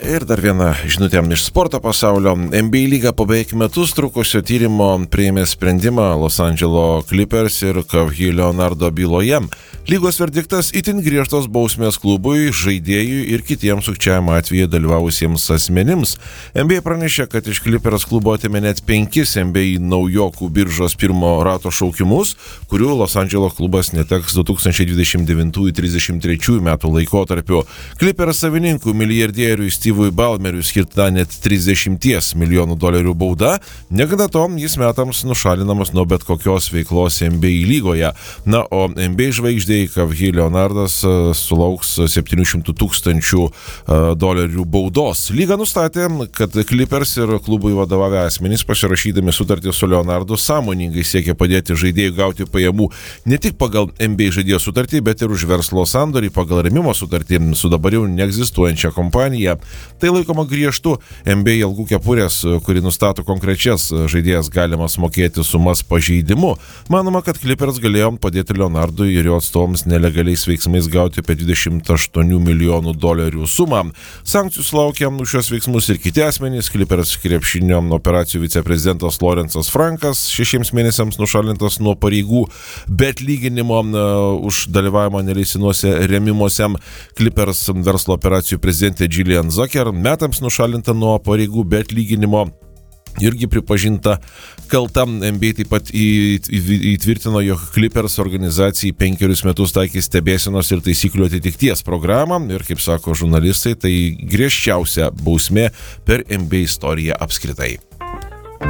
Ir dar viena žinutė iš sporto pasaulio. NBA lyga po beveik metus trukusio tyrimo priėmė sprendimą Los Angeles Clippers ir Kawhi Leonardo byloje. Lygos verdiktas itin griežtos bausmės klubui, žaidėjui ir kitiems sukčiavimo atveju dalyvavusiems asmenims. NBA pranešė, kad iš Clippers klubo atėmė net 5 NBA naujokų biržos pirmo rato šaukimus, kurių Los Angeles klubas neteks 2029-33 metų laikotarpiu. Clippers savininkų milijardieriui Steve'ui Ballmeriui skirta net $30 milijonų bauda, negana to jis metams nušalinamas nuo bet kokios veiklos NBA lygoje. Na, o NBA žvaigždė Kawhi Leonardas sulauks $700,000 baudos. Lyga nustatė, kad Clippers ir klubui vadovavę asmenys pasirašydami sutartį su Leonardu sąmoningai siekia padėti žaidėjui gauti pajamų ne tik pagal NBA žaidėjo sutartį, bet ir už verslo sandorį pagal rėmimo sutartį su dabar jau neegzistuojančia kompanija. Tai laikoma griežtų NBA algų kepurės, kuri nustato konkrečias žaidėjas galimas mokėti sumas pažeidimu. Manoma, kad Clippers galėjo padėti Leonardui ir jo atstovams nelegaliais veiksmais gauti apie $28 milijonų sumą. Sankcijų sulaukė už šios veiksmus ir kiti asmenys. Clippers krepšinio operacijų viceprezidentas Lawrence'as Frankas 6 mėnesiams nušalintas nuo pareigų, bet lyginimo už dalyvavimą neleistinuose rėmimuose. Clippers verslo operacijų prezidentė Jillian Zucker metams nušalinta nuo pareigų, bet lyginimo irgi pripažinta kalta. NBA taip pat įtvirtino, jog Clippers organizacijai 5 metus taikys stebėsenos ir taisyklių atitikties programą ir, kaip sako žurnalistai, tai griežčiausia bausmė per NBA istoriją apskritai.